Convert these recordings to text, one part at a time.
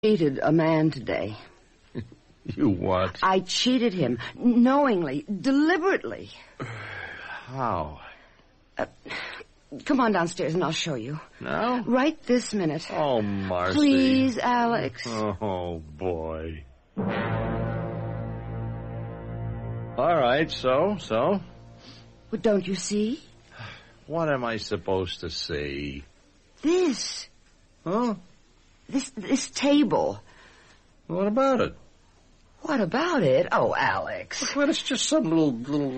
cheated a man today. You what? I cheated him, knowingly, deliberately. How? Come on downstairs and I'll show you. Now? Right this minute. Oh, Marcy. Please, Alex. Oh, boy. All right, so? But don't you see? What am I supposed to see? This. Huh? This table. What about it? What about it? Oh, Alex. Well, it's just some little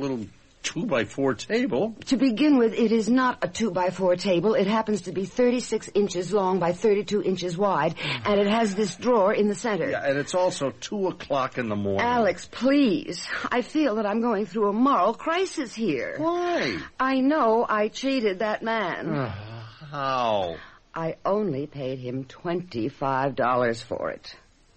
2x4 table. To begin with, it is not a 2x4 table. It happens to be 36 inches long by 32 inches wide, and it has this drawer in the center. Yeah, and it's also 2 o'clock in the morning. Alex, please. I feel that I'm going through a moral crisis here. Why? I know I cheated that man. How? I only paid him $25 for it.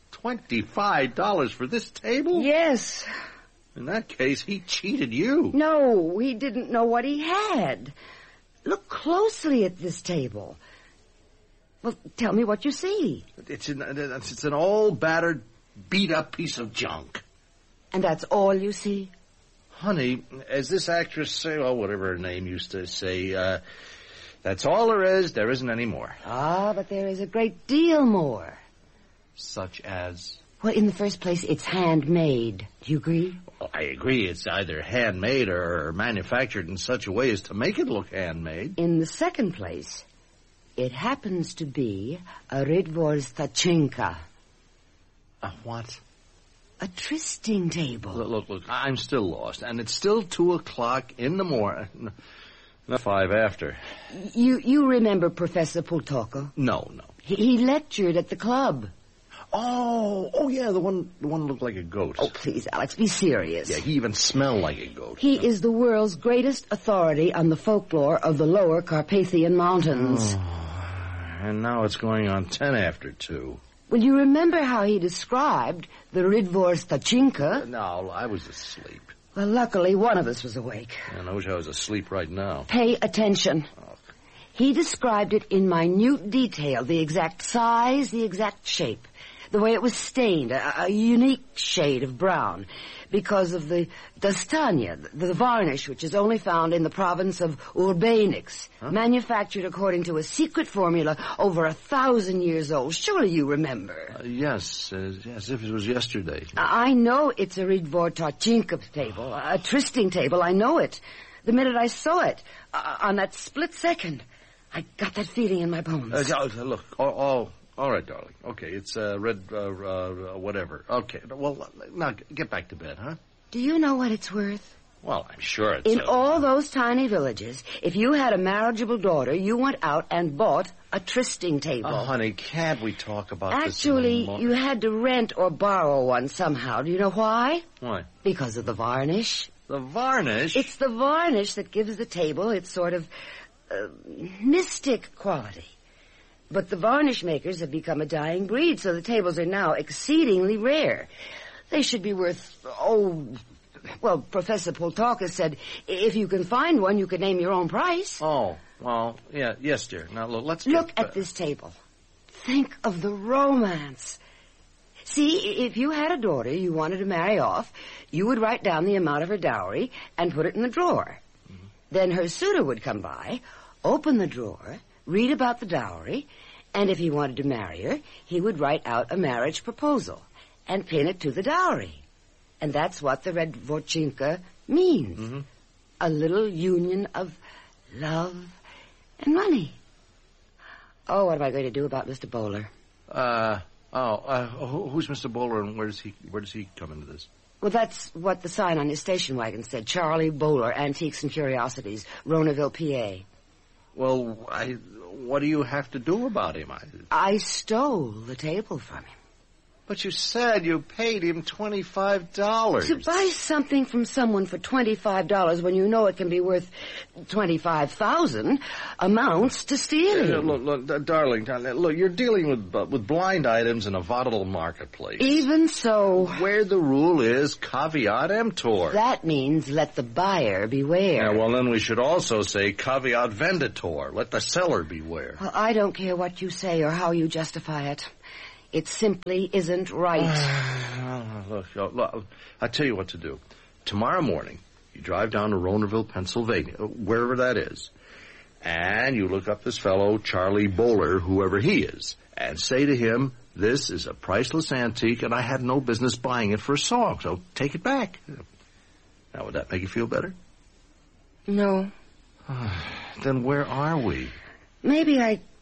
$25 for this table? Yes. In that case, he cheated you. No, he didn't know what he had. Look closely at this table. Well, tell me what you see. It's an old, battered, beat-up piece of junk. And that's all you see? Honey, as this actress say, well, whatever her name used to say, that's all there is. There isn't any more. Ah, but there is a great deal more. Such as? Well, in the first place, it's handmade. Do you agree? Well, I agree. It's either handmade or manufactured in such a way as to make it look handmade. In the second place, it happens to be a Ridvorstachenka. A what? A trysting table. Look, I'm still lost. And it's still 2 o'clock in the morning. Not 5 after. You remember Professor Pultoko? No. He lectured at the club. Oh, yeah, the one looked like a goat. Oh, please, Alex, be serious. Yeah, he even smelled like a goat. He is the world's greatest authority on the folklore of the lower Carpathian Mountains. Oh, and now it's going on 10 after 2. Well, you remember how he described the Ridvorstachenka? No, I was asleep. Well, luckily, one of us was awake. I wish I was asleep right now. Pay attention. Oh. He described it in minute detail, the exact size, the exact shape, the way it was stained, a unique shade of brown, because of the dastania, the varnish, which is only found in the province of Urbanix, manufactured according to a secret formula over 1,000 years old. Surely you remember. Yes, as if it was yesterday. I know it's a Ridvorstachenka table, a trysting table. I know it. The minute I saw it, on that split second, I got that feeling in my bones. Look, all right, darling. Okay, it's red, whatever. Okay, well, now get back to bed, huh? Do you know what it's worth? Well, I'm sure it's... In all those tiny villages, if you had a marriageable daughter, you went out and bought a trysting table. Oh, honey, can't we talk about this? Actually, you had to rent or borrow one somehow. Do you know why? Why? Because of the varnish. The varnish? It's the varnish that gives the table its sort of mystic quality. But the varnish makers have become a dying breed, so the tables are now exceedingly rare. They should be worth, well, Professor Pultoko said, if you can find one, you could name your own price. Oh, well, yeah, yes, dear. Now, let's look at this table. Think of the romance. See, if you had a daughter you wanted to marry off, you would write down the amount of her dowry and put it in the drawer. Mm-hmm. Then her suitor would come by, open the drawer, read about the dowry, and if he wanted to marry her, he would write out a marriage proposal and pin it to the dowry. And that's what the Ridvorstachenka means. Mm-hmm. A little union of love and money. Oh, what am I going to do about Mr. Bowler? Who's Mr. Bowler and where does he come into this? Well, that's what the sign on his station wagon said. Charlie Bowler, Antiques and Curiosities, Ronaville, PA. Well, what do you have to do about him? I stole the table from him. But you said you paid him $25. To buy something from someone for $25 when you know it can be worth $25,000 amounts to stealing. Look, darling, look, you're dealing with blind items in a volatile marketplace. Even so... Where the rule is caveat emptor. That means let the buyer beware. Yeah, well, then we should also say caveat venditor. Let the seller beware. Well, I don't care what you say or how you justify it. It simply isn't right. Look, I'll tell you what to do. Tomorrow morning, you drive down to Ronerville, Pennsylvania, wherever that is, and you look up this fellow, Charlie Bowler, whoever he is, and say to him, this is a priceless antique, and I had no business buying it for a song, so take it back. Now, would that make you feel better? No. Then where are we? Maybe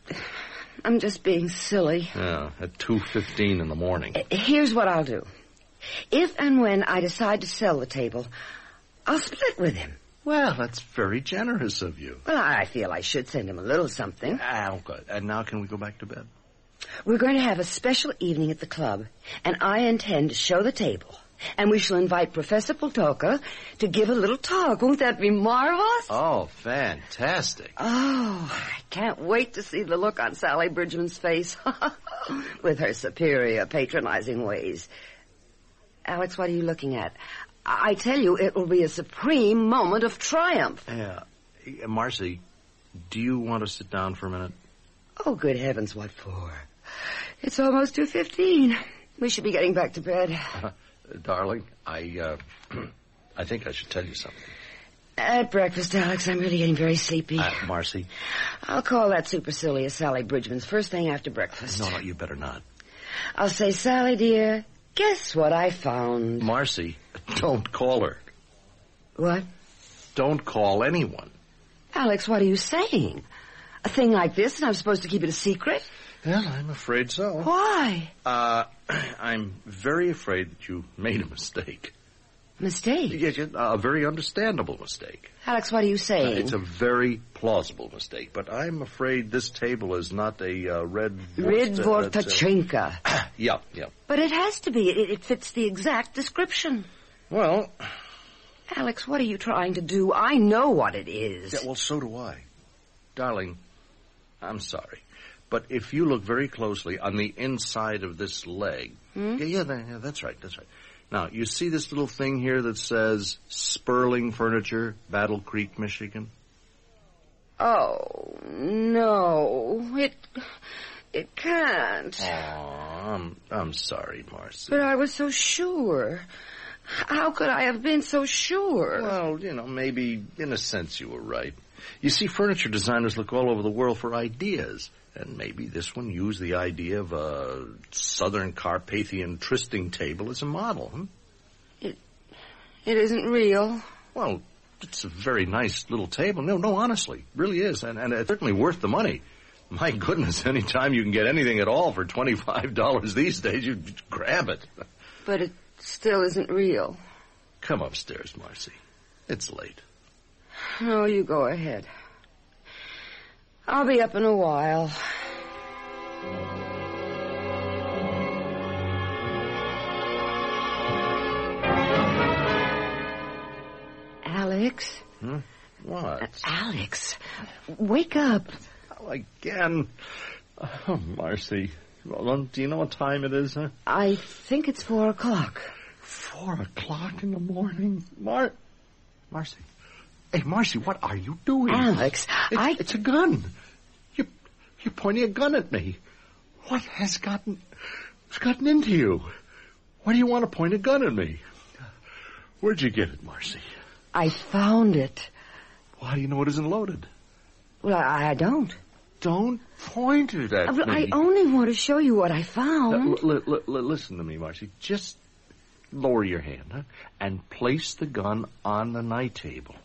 I'm just being silly. Yeah, at 2:15 in the morning. Here's what I'll do. If and when I decide to sell the table, I'll split with him. Well, that's very generous of you. Well, I feel I should send him a little something. Good. And now can we go back to bed? We're going to have a special evening at the club, and I intend to show the table. And we shall invite Professor Poltoka to give a little talk. Won't that be marvelous? Oh, fantastic. Oh, I can't wait to see the look on Sally Bridgman's face with her superior, patronizing ways. Alex, what are you looking at? I tell you, it will be a supreme moment of triumph. Yeah. Marcy, do you want to sit down for a minute? Oh, good heavens, what for? It's almost 2:15. We should be getting back to bed. Darling, I think I should tell you something. At breakfast, Alex, I'm really getting very sleepy. Marcy? I'll call that supercilious Sally Bridgman's first thing after breakfast. No, you better not. I'll say, Sally, dear, guess what I found? Marcy, don't call her. What? Don't call anyone. Alex, what are you saying? A thing like this, and I'm supposed to keep it a secret? Well, I'm afraid so. Why? I'm very afraid that you made a mistake. Mistake? Yes, a very understandable mistake. Alex, what are you saying? It's a very plausible mistake, but I'm afraid this table is not a red... Vortachenka. Yeah. But it has to be. It fits the exact description. Well... Alex, what are you trying to do? I know what it is. Yeah, well, so do I. Darling, I'm sorry. But if you look very closely on the inside of this leg... Yeah, that's right. Now, you see this little thing here that says Sperling Furniture, Battle Creek, Michigan? Oh, no. It can't. Oh, I'm sorry, Marcy. But I was so sure. How could I have been so sure? Well, maybe in a sense you were right. You see, furniture designers look all over the world for ideas. And maybe this one used the idea of a Southern Carpathian trysting table as a model, It isn't real. Well, it's a very nice little table. No, honestly, it really is. And it's certainly worth the money. My goodness, any time you can get anything at all for $25 these days, you grab it. But it still isn't real. Come upstairs, Marcy. It's late. No, you go ahead. I'll be up in a while. Alex? What? Alex, wake up. Oh, again. Oh, Marcy. Well, do you know what time it is, huh? I think it's 4 o'clock. 4 o'clock in the morning? Marcy. Hey, Marcy, what are you doing? Alex, It's a gun. You're pointing a gun at me. What has gotten into you? Why do you want to point a gun at me? Where'd you get it, Marcy? I found it. Why do you know it isn't loaded? Well, I don't. Don't point it at me. I only want to show you what I found. Listen to me, Marcy. Just lower your hand, and place the gun on the night table.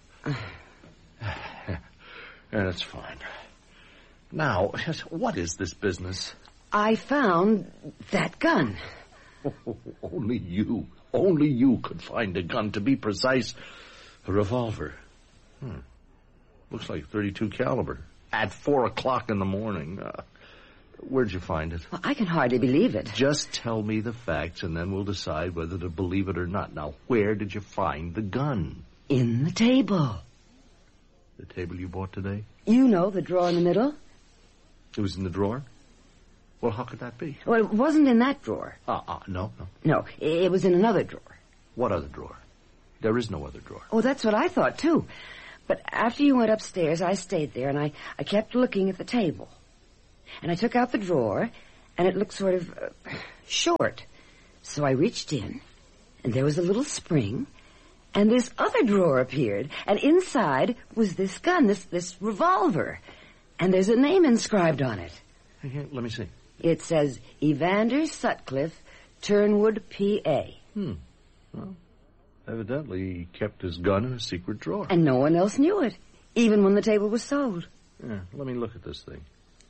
That's fine. Now, what is this business? I found that gun. Only you could find a gun. To be precise, a revolver. Looks like 32 caliber. At 4 o'clock in the morning. Where'd you find it? Well, I can hardly believe it. Just tell me the facts, and then we'll decide whether to believe it or not. Now, where did you find the gun? In the table. The table you bought today? You know, the drawer in the middle. It was in the drawer? Well, how could that be? Well, it wasn't in that drawer. No. No, it was in another drawer. What other drawer? There is no other drawer. Oh, that's what I thought, too. But after you went upstairs, I stayed there, and I kept looking at the table. And I took out the drawer, and it looked sort of short. So I reached in, and there was a little spring, and this other drawer appeared, and inside was this gun, this revolver, and there's a name inscribed on it. Here, let me see. It says, Evander Sutcliffe, Turnwood, P.A. Well, evidently he kept his gun in a secret drawer. And no one else knew it, even when the table was sold. Yeah, let me look at this thing.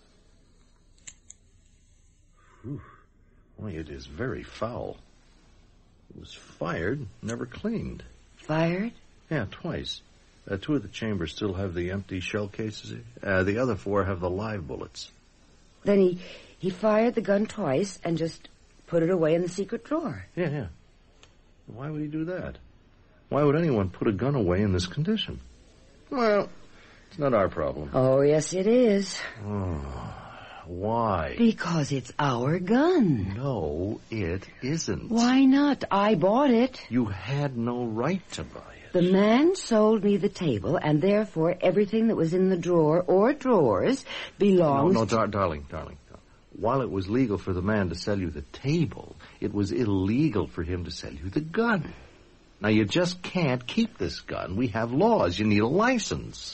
Whew. Boy, it is very foul. It was fired, never cleaned. Fired? Yeah, twice. 2 of the chambers still have the empty shell cases. The other 4 have the live bullets. Then he fired the gun twice and just put it away in the secret drawer. Yeah. Why would he do that? Why would anyone put a gun away in this condition? Well, it's not our problem. Oh, yes, it is. Oh, why? Because it's our gun. No, it isn't. Why not? I bought it. You had no right to buy it. The man sold me the table, and therefore everything that was in the drawer or drawers belongs darling. While it was legal for the man to sell you the table, it was illegal for him to sell you the gun. Now, you just can't keep this gun. We have laws. You need a license.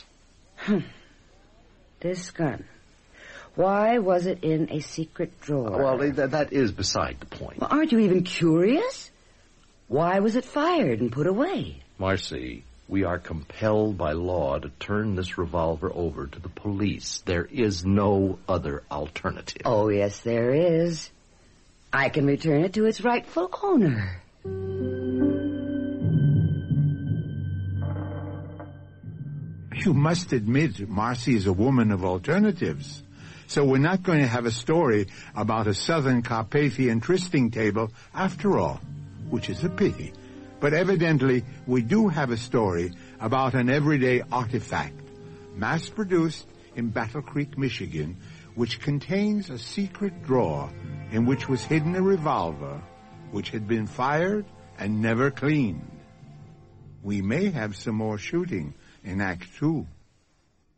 This gun. Why was it in a secret drawer? Well, that is beside the point. Well, aren't you even curious? Why was it fired and put away? Marcy, we are compelled by law to turn this revolver over to the police. There is no other alternative. Oh, yes, there is. I can return it to its rightful owner. You must admit Marcy is a woman of alternatives. So we're not going to have a story about a Southern Carpathian trysting table after all, which is a pity. But evidently, we do have a story about an everyday artifact, mass-produced in Battle Creek, Michigan, which contains a secret drawer in which was hidden a revolver which had been fired and never cleaned. We may have some more shooting in Act 2.